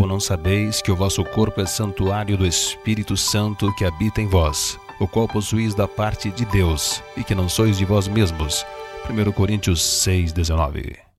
Ou não sabeis que o vosso corpo é santuário do Espírito Santo que habita em vós, o qual possuís da parte de Deus, e que não sois de vós mesmos? 1 Coríntios 6:19.